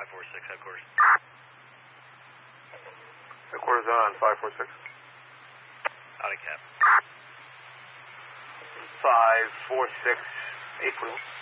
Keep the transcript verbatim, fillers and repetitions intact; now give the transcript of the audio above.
five four six, headquarters. Headquarters on five four six. Out of cap. five four six, April.